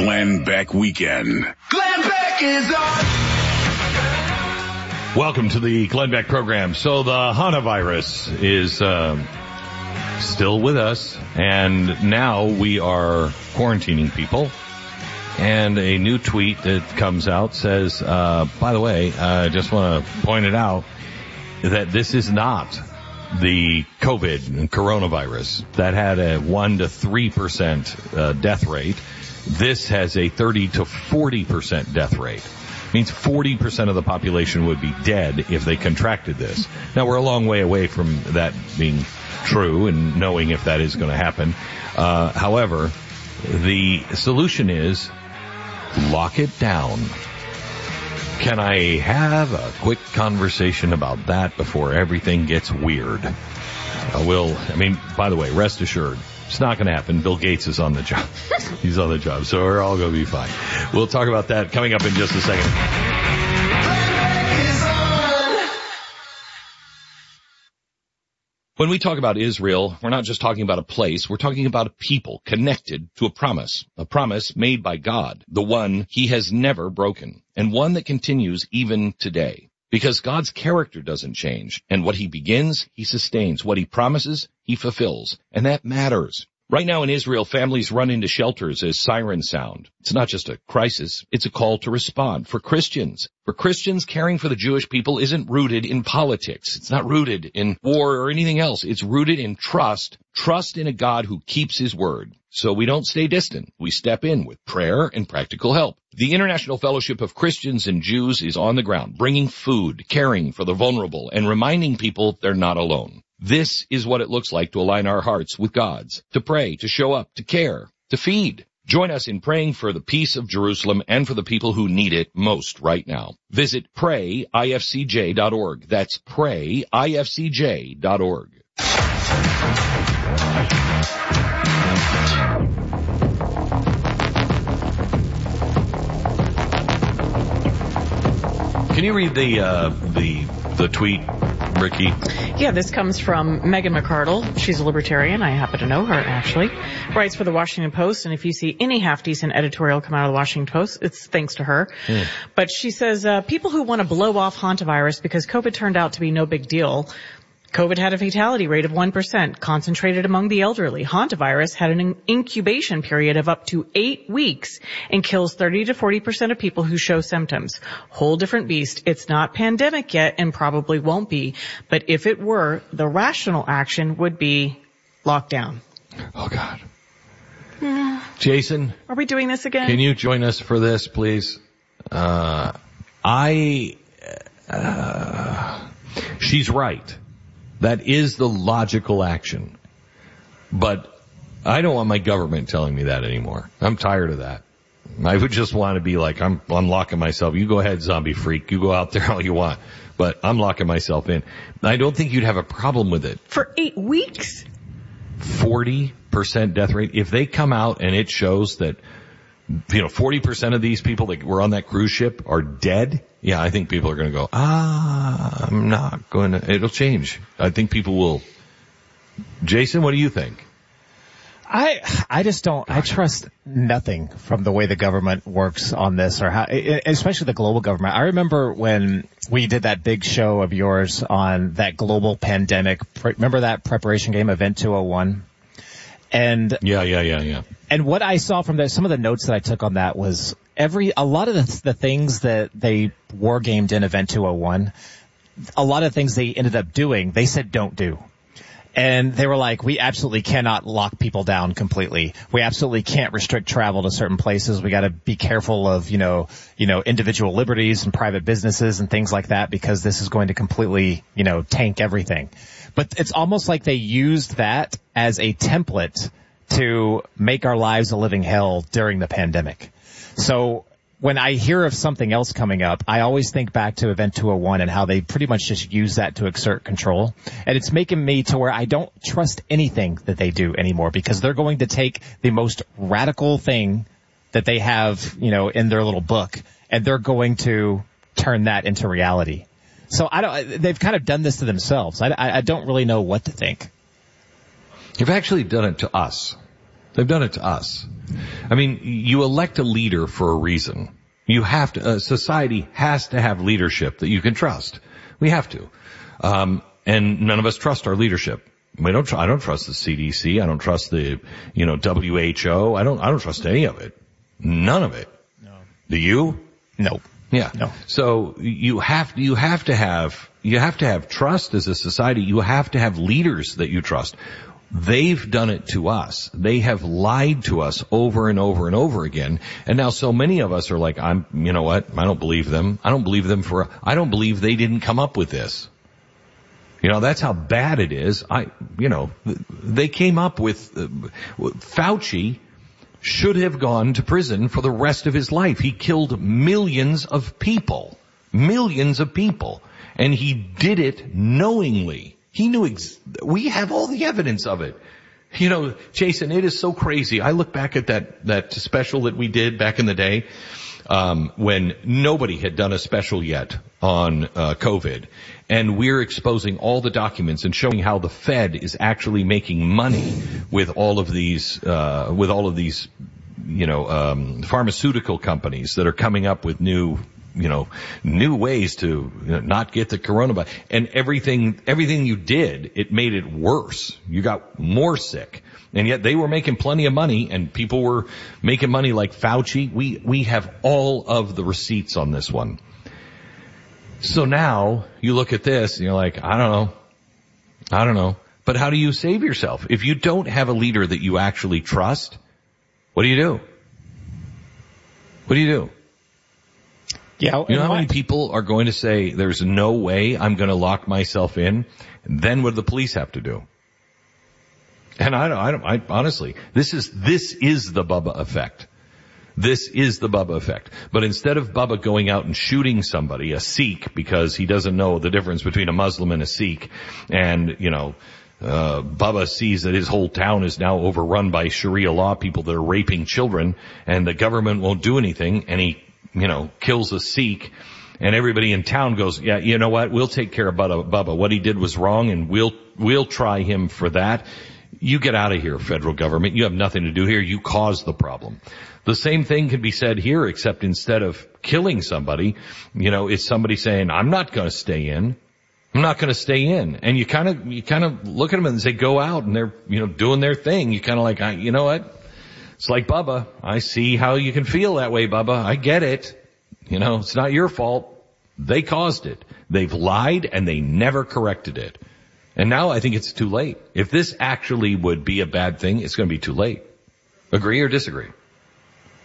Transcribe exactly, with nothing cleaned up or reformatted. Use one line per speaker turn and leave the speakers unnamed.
Glenn Beck Weekend.
Glenn Beck is on.
Welcome to the Glenn Beck program. So the hantavirus is uh, still with us, and now we are quarantining people. And a new tweet that comes out says, uh, by the way, I just want to point it out that this is not the COVID and coronavirus that had a one to three percent uh, death rate. This has a thirty to forty percent death rate. It means forty percent of the population would be dead if they contracted this. Now, we're a long way away from that being true and knowing if that is going to happen. Uh, however, the solution is lock it down. Can I have a quick conversation about that before everything gets weird? I will, I mean, by the way, rest assured, it's not going to happen. Bill Gates is on the job. He's on the job, so we're all going to be fine. We'll talk about that coming up in just a second. When we talk about Israel, we're not just talking about a place, we're talking about a people connected to a promise, a promise made by God, the one he has never broken, and one that continues even today. Because God's character doesn't change, and what he begins, he sustains. What he promises, he fulfills, and that matters. Right now in Israel, families run into shelters as sirens sound. It's not just a crisis, it's a call to respond. For Christians, for Christians, caring for the Jewish people isn't rooted in politics. It's not rooted in war or anything else. It's rooted in trust, trust in a God who keeps his word. So we don't stay distant. We step in with prayer and practical help. The International Fellowship of Christians and Jews is on the ground, bringing food, caring for the vulnerable, and reminding people they're not alone. This is what it looks like to align our hearts with God's, to pray, to show up, to care, to feed. Join us in praying for the peace of Jerusalem and for the people who need it most right now. Visit pray I F C J dot org. That's pray I F C J dot org. Can you read the uh, the the tweet, Ricky?
Yeah, this comes from Megan McArdle. She's a libertarian. I happen to know her, actually. Writes for the Washington Post, and if you see any half-decent editorial come out of the Washington Post, it's thanks to her. Mm. But she says, uh, people who want to blow off hantavirus because COVID turned out to be no big deal. COVID had a fatality rate of one percent, concentrated among the elderly. Hantavirus had an incubation period of up to eight weeks and kills thirty to forty percent of people who show symptoms. Whole different beast. It's not pandemic yet and probably won't be. But if it were, the rational action would be lockdown.
Oh, God. Yeah. Jason?
Are we doing this again?
Can you join us for this, please? Uh, I, uh, she's right. That is the logical action. But I don't want my government telling me that anymore. I'm tired of that. I would just want to be like, I'm, I'm locking myself. You go ahead, zombie freak. You go out there all you want. But I'm locking myself in. I don't think you'd have a problem with it.
For eight weeks?
forty percent death rate. If they come out and it shows that, you know, forty percent of these people that were on that cruise ship are dead, yeah, I think people are going to go, ah, I'm not going to, it'll change. I think people will. Jason, what do you think?
I, I just don't, I trust nothing from the way the government works on this or how, especially the global government. I remember when we did that big show of yours on that global pandemic. Remember that preparation game, Event two oh one? And
yeah, yeah, yeah, yeah.
And what I saw from that, some of the notes that I took on that was every, a lot of the, the things that they war gamed in Event two oh one, a lot of things they ended up doing, they said don't do. And they were like, we absolutely cannot lock people down completely. We absolutely can't restrict travel to certain places. We got to be careful of, you know, you know, individual liberties and private businesses and things like that because this is going to completely, you know, tank everything. But it's almost like they used that as a template to make our lives a living hell during the pandemic. So when I hear of something else coming up, I always think back to Event two oh one and how they pretty much just use that to exert control. And it's making me to where I don't trust anything that they do anymore because they're going to take the most radical thing that they have, you know, in their little book, and they're going to turn that into reality. So I don't, they've kind of done this to themselves. I, I, I don't really know what to think.
They've actually done it to us. They've done it to us. I mean, you elect a leader for a reason. You have to, uh, society has to have leadership that you can trust. We have to. Um, and none of us trust our leadership. We don't, tr- I don't trust the C D C. I don't trust the, you know, W H O. I don't, I don't trust any of it. None of it. No. Do you?
No.
Yeah.
No.
So you have, you have to have, you have to have trust as a society. You have to have leaders that you trust. They've done it to us. They have lied to us over and over and over again. And now so many of us are like, I'm, you know what? I don't believe them. I don't believe them for, I don't believe they didn't come up with this. You know, that's how bad it is. I, you know, they came up with, uh, Fauci should have gone to prison for the rest of his life. He killed millions of people. Millions of people. And he did it knowingly. He knew, ex- we have all the evidence of it. You know, Jason, it is so crazy. I look back at that, that special that we did back in the day, um, when nobody had done a special yet on, uh, COVID. And we're exposing all the documents and showing how the Fed is actually making money with all of these, uh, with all of these, you know, um, pharmaceutical companies that are coming up with new, you know, new ways to you know, not get the coronavirus. And everything, everything you did, it made it worse. You got more sick. And yet they were making plenty of money and people were making money like Fauci. We, we have all of the receipts on this one. So now you look at this and you're like, I don't know. I don't know. But how do you save yourself? If you don't have a leader that you actually trust, what do you do? What do you do?
Yeah,
you know how many people are going to say, there's no way I'm going to lock myself in? And then what do the police have to do? And I don't, I don't, I honestly, this is, this is the Bubba effect. This is the Bubba effect. But instead of Bubba going out and shooting somebody, a Sikh, because he doesn't know the difference between a Muslim and a Sikh, and, you know, uh, Bubba sees that his whole town is now overrun by Sharia law people that are raping children, and the government won't do anything, and he, you know, kills a Sikh, and everybody in town goes, yeah, you know what, we'll take care of Bubba. What he did was wrong, and we'll, we'll try him for that. You get out of here, federal government. You have nothing to do here. You caused the problem. The same thing can be said here, except instead of killing somebody, you know, it's somebody saying, I'm not going to stay in. I'm not going to stay in. And you kind of, you kind of look at them and say, go out, and they're, you know, doing their thing. You kind of like, I, you know what? It's like Bubba. I see how you can feel that way, Bubba. I get it. You know, it's not your fault. They caused it. They've lied and they never corrected it. And now I think it's too late. If this actually would be a bad thing, it's going to be too late. Agree or disagree?